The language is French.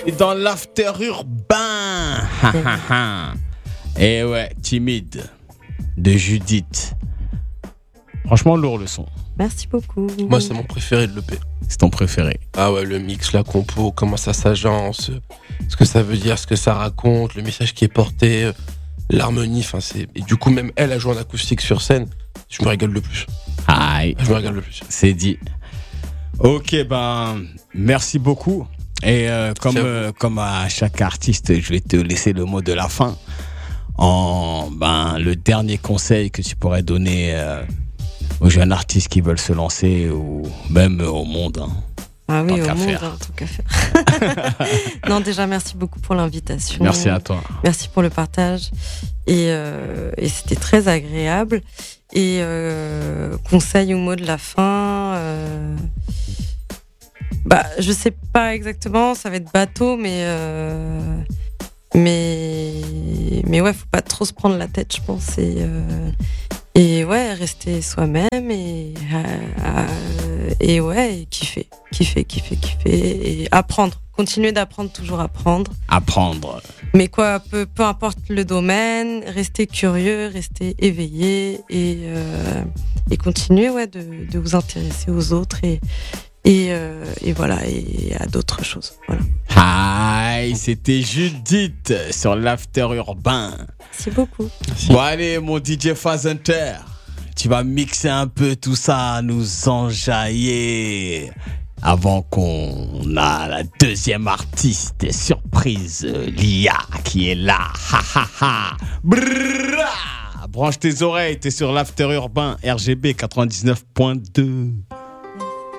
Et dans l'after urbain. Et ouais, Timide de Judith. Franchement, lourd le son. Merci beaucoup. Moi, c'est mon préféré de l'EP. C'est ton préféré. Ah ouais, le mix, la compo, comment ça s'agence, ce que ça veut dire, ce que ça raconte, le message qui est porté, l'harmonie, enfin c'est... Et du coup, même elle a joué en acoustique sur scène, je me régale le plus. Aïe. Je me régale le plus. C'est dit. Ok, ben, merci beaucoup. Et comme à chaque artiste, je vais te laisser le mot de la fin. Le dernier conseil que tu pourrais donner aux jeunes artistes qui veulent se lancer ou même au monde. Hein. Ah oui, Tant au monde, qu'à faire. tant qu'à faire. Non, déjà, merci beaucoup pour l'invitation. Merci à toi. Merci pour le partage. Et c'était très agréable. Et conseil ou mot de la fin, je sais pas exactement, ça va être bateau, mais ouais, faut pas trop se prendre la tête, je pense. Et ouais, rester soi-même et ouais, et kiffer et apprendre. Continuer d'apprendre, toujours apprendre. Apprendre. Mais quoi, peu importe le domaine, rester curieux, rester éveillé et continuer de vous intéresser aux autres et voilà, et à d'autres choses. Voilà. Aïe, c'était Judith sur l'after urbain. Merci beaucoup. Bon allez, mon DJ Fazenter, tu vas mixer un peu tout ça, nous enjailler avant qu'on a la deuxième artiste surprise, Lia, qui est là. Ha ha ha. Brrra. Branche tes oreilles, t'es sur l'after urbain RGB 99.2.